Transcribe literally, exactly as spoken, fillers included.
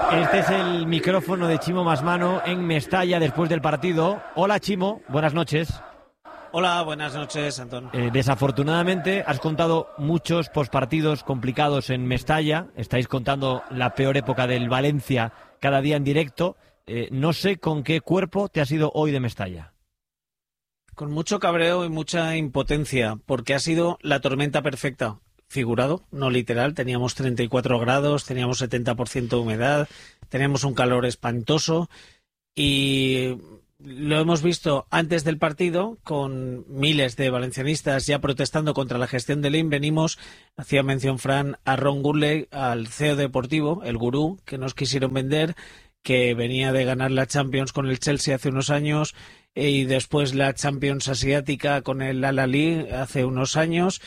Este es el micrófono de Chimo Masmano en Mestalla después del partido. Hola Chimo, buenas noches. Hola, buenas noches, Antón. Eh, desafortunadamente has contado muchos pospartidos complicados en Mestalla. Estáis contando la peor época del Valencia cada día en directo. Eh, no sé con qué cuerpo te has ido hoy de Mestalla. Con mucho cabreo y mucha impotencia, porque ha sido la tormenta perfecta. Figurado, no literal. Teníamos treinta y cuatro grados, teníamos setenta por ciento de humedad, teníamos un calor espantoso y lo hemos visto antes del partido con miles de valencianistas ya protestando contra la gestión del I N. Venimos, hacía mención Fran, a Ron Gurley, al C E O deportivo, el gurú que nos quisieron vender, que venía de ganar la Champions con el Chelsea hace unos años y después la Champions asiática con el Al Ahly hace unos años.